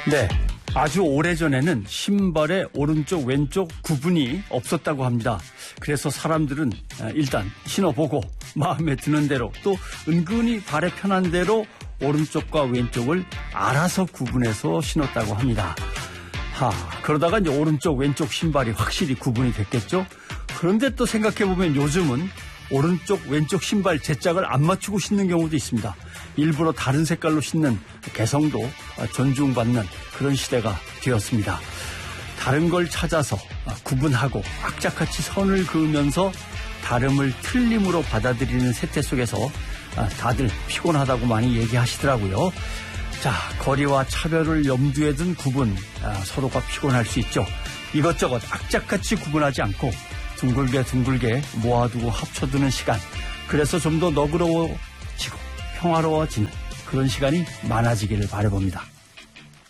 네, 아주 오래전에는 신발의 오른쪽 왼쪽 구분이 없었다고 합니다. 그래서 사람들은 일단 신어보고 마음에 드는 대로 또 은근히 발에 편한 대로 오른쪽과 왼쪽을 알아서 구분해서 신었다고 합니다. 그러다가 이제 오른쪽 왼쪽 신발이 확실히 구분이 됐겠죠. 그런데 또 생각해보면 요즘은 오른쪽 왼쪽 신발 제짝을 안 맞추고 신는 경우도 있습니다. 일부러 다른 색깔로 신는 개성도 존중받는 그런 시대가 되었습니다. 다른 걸 찾아서 구분하고 악착같이 선을 그으면서 다름을 틀림으로 받아들이는 세태 속에서 다들 피곤하다고 많이 얘기하시더라고요. 자, 거리와 차별을 염두에 둔 구분, 서로가 피곤할 수 있죠. 이것저것 악착같이 구분하지 않고 둥글게 모아두고 합쳐두는 시간, 그래서 좀 더 너그러워지고 평화로워지는 그런 시간이 많아지기를 바라봅니다.